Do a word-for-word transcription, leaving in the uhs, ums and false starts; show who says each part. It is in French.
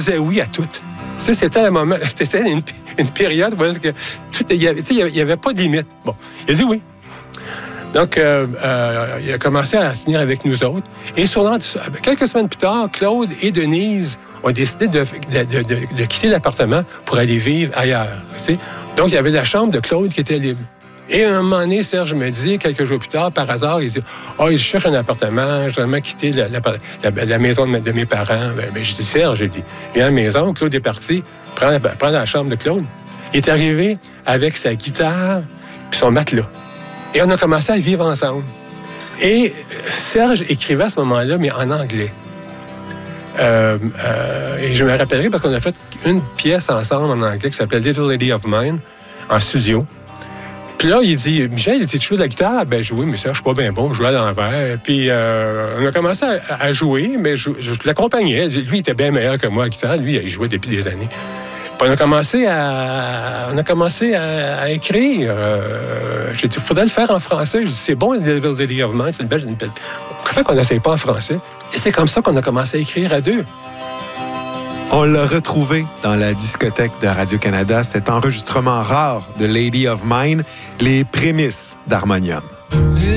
Speaker 1: disait oui à tout. Ça, c'était un moment, c'était une, une période où il n'y avait pas de limite. Bon, il a dit oui. Donc, euh, euh, il a commencé à signer avec nous autres. Et sur, quelques semaines plus tard, Claude et Denise ont décidé de, de, de, de, de quitter l'appartement pour aller vivre ailleurs. Tu sais? Donc, il y avait la chambre de Claude qui était libre. Et à un moment donné, Serge me dit, quelques jours plus tard, par hasard, il dit « Ah, oh, il cherche un appartement, je vais vraiment quitter la, la, la, la maison de, de mes parents. » Ben, ben, je dis « Serge, j'ai dit, viens à la maison, Claude est parti, prends la, prends la chambre de Claude. » Il est arrivé avec sa guitare puis son matelas. Et on a commencé à vivre ensemble. Et Serge écrivait à ce moment-là, mais en anglais. Euh, euh, et je me rappellerai parce qu'on a fait une pièce ensemble en anglais qui s'appelle « Little Lady of Mine » en studio. Puis là, il dit, Michel, il dit, tu joues de la guitare? Ben, je jouais, mais ça, je suis pas bien bon, je jouais à l'envers. Puis, euh, on a commencé à, à jouer, mais je, je, je l'accompagnais. Lui, il était bien meilleur que moi à la guitare. Lui, il jouait depuis des années. Puis, on a commencé à, on a commencé à, à écrire. Euh, j'ai dit, il faudrait le faire en français. Je dis, c'est bon, Little Lady of Mine, c'est une belle, une belle. Pourquoi fait qu'on n'essaye pas en français? Et c'est comme ça qu'on a commencé à écrire à deux.
Speaker 2: On l'a retrouvé dans la discothèque de Radio-Canada, cet enregistrement rare de Lady of Mine, les prémices d'Harmonium.